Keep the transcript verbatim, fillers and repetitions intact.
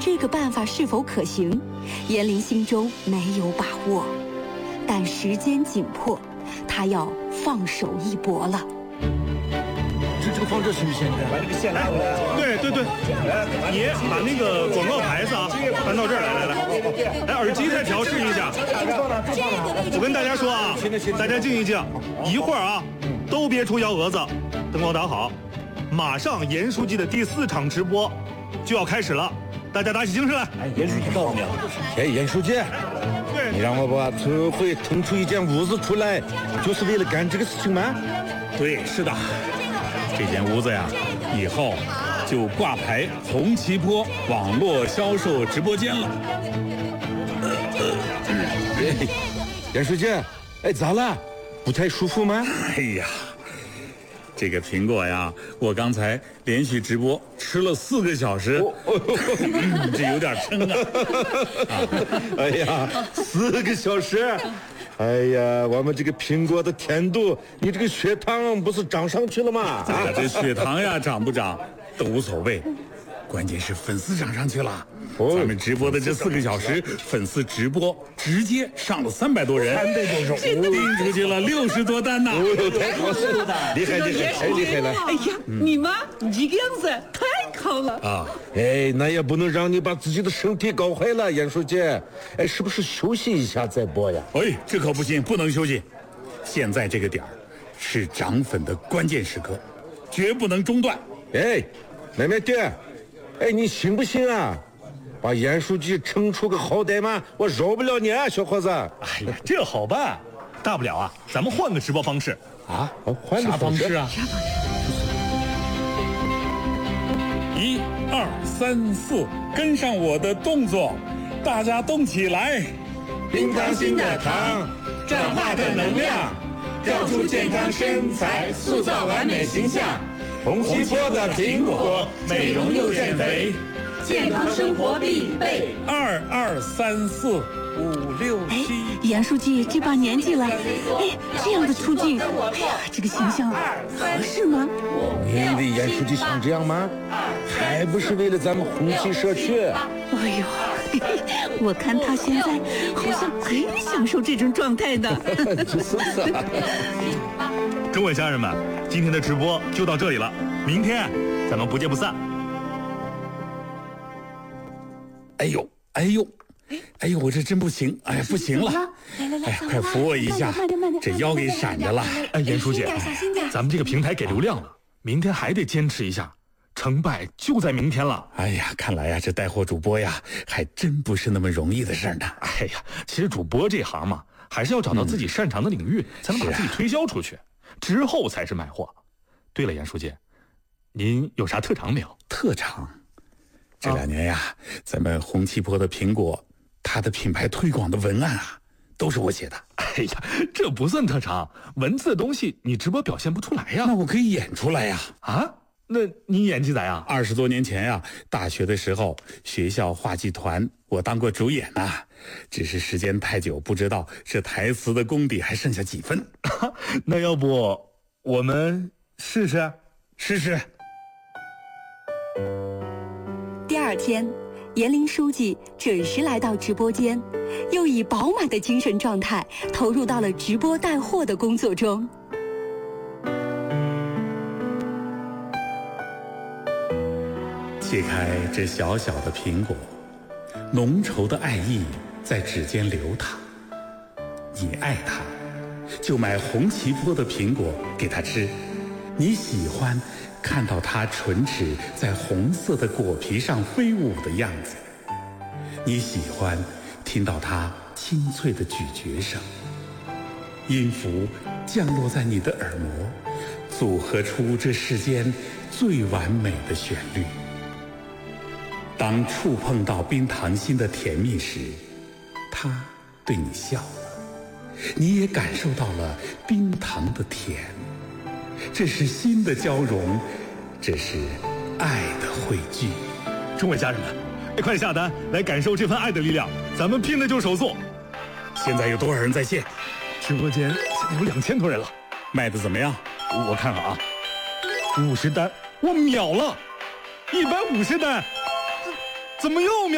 这个办法是否可行，严玲心中没有把握。但时间紧迫，他要放手一搏了。 这这个放这行不行？把这个线拉过来。 对对对，你把那个广告牌子啊搬到这儿来来来，哎，耳机再调试一下。我跟大家说啊，大家静一静，一会儿啊，都别出幺蛾子，灯光打好，马上严书记的第四场直播就要开始了，大家打起精神来。 哎，严书记到了没有？哎，严书记， 对， 你让我把头回腾出一间屋子出来，就是为了干这个事情吗？ 对，是的。这间屋子呀，以后就挂牌红旗坡网络销售直播间了。 哎，严书记，哎，咋了？不太舒服吗？ 哎呀，这个苹果呀，我刚才连续直播吃了四个小时，哦嗯、这有点撑啊。 啊哎呀，四个小时。哎呀，我们这个苹果的甜度，你这个血糖不是涨上去了吗？ 啊，这血糖呀涨不涨都无所谓，关键是粉丝涨上去了。哦、咱们直播的这四个小时，粉丝直播直接上了三百多人， 三百多人， 订出去了六十多单呢。 哦，太好了，厉害厉害，太厉害了！ 哎呀，嗯、你妈，你这个样子太好了啊！哎，那也不能让你把自己的身体搞坏了，严书记。哎，是不是休息一下再播呀？ 哎，这可不行，不能休息。现在这个点儿是涨粉的关键时刻，绝不能中断。 哎，妹妹爹，哎，你信不信啊？把严书记撑出个好歹嘛，我饶不了你啊，小伙子。 哎呀，这好办，大不了啊，咱们换个直播方式啊，换个方式啊。一二三四，跟上我的动作，大家动起来。 冰糖心的糖，转化的能量，调出健康身材，塑造完美形象。红旗坡的苹果，美容又减肥。健康生活必备。 二二三四五六七。 哎，严书记这把年纪了，哎，这样的出镜，哎呀，这个形象合适吗？ 你以为严书记想这样吗？还不是为了咱们红旗社区。 哎呦，嘿嘿，我看他现在好像很享受这种状态的。 诸位家人们，今天的直播就到这里了，明天咱们不见不散。 哎呦，哎呦，哎呦，我这真不行，哎呀，不行了！ 来来来， 哎呀，快扶我一下，这腰给闪着了。 哎，严书记，咱们这个平台给流量了，明天还得坚持一下，成败就在明天了。 哎呀，看来呀，这带货主播呀，还真不是那么容易的事呢。 哎呀，其实主播这行嘛，还是要找到自己擅长的领域，嗯、才能把自己推销出去，啊、之后才是卖货。对了，严书记，您有啥特长没有？ 特长？这两年呀，啊、咱们红旗坡的苹果，它的品牌推广的文案啊，都是我写的。 哎呀，这不算特长，文字的东西你直播表现不出来呀。 那我可以演出来呀。 啊？那你演技咋样？ 二十多年前呀，大学的时候，学校话剧团我当过主演呐、啊，只是时间太久，不知道这台词的功底还剩下几分。 那要不我们试试？ 试试。 第二天，严林书记准时来到直播间，又以饱满的精神状态投入到了直播带货的工作中。 切开这小小的苹果，浓稠的爱意在指尖流淌。你爱它，就买红旗坡的苹果给它吃。你喜欢看到它唇齿在红色的果皮上飞舞的样子，你喜欢听到它清脆的咀嚼声，音符降落在你的耳膜，组合出这世间最完美的旋律。当触碰到冰糖心的甜蜜时，它对你笑了，你也感受到了冰糖的甜。这是心的交融，这是爱的汇聚。 诸位家人们，快下单来感受这份爱的力量，咱们拼的就是手速。 现在有多少人在线？ 直播间现在有两千多人了。 卖的怎么样？ 我看看啊，五十单我秒了，一百五十单，怎么又秒？